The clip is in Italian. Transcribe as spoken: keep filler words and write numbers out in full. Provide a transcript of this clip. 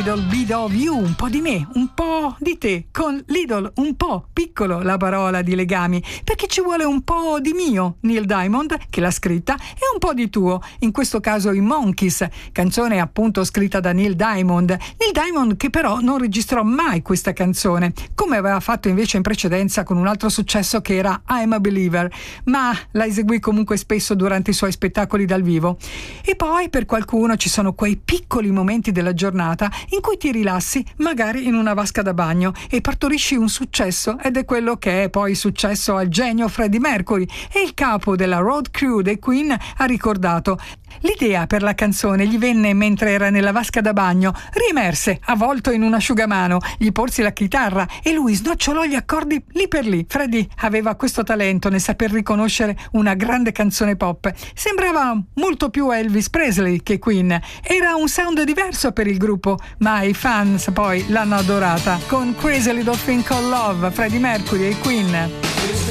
Little Bit of You, un po' di me, un po' di te, con Little, un po', piccolo, la parola di legami, perché ci vuole un po' di mio, Neil Diamond, che l'ha scritta, e un po' di tuo, in questo caso i Monkees, canzone appunto scritta da Neil Diamond, Neil Diamond che però non registrò mai questa canzone, come aveva fatto invece in precedenza con un altro successo che era I'm a Believer, ma la eseguì comunque spesso durante i suoi spettacoli dal vivo. E poi per qualcuno ci sono quei piccoli momenti della giornata in cui ti rilassi magari in una vasca da bagno e partorisci un successo, ed è quello che è poi successo al genio Freddie Mercury, e il capo della road crew dei Queen ha ricordato: l'idea per la canzone gli venne mentre era nella vasca da bagno, riemerse avvolto in un asciugamano, gli porsi la chitarra e lui snocciolò gli accordi lì per lì. Freddie aveva questo talento nel saper riconoscere una grande canzone pop, sembrava molto più Elvis Presley che Queen, era un sound diverso per il gruppo, ma i fans poi l'hanno adorata con Crazy Little Thing Called Love, Freddie Mercury e Queen.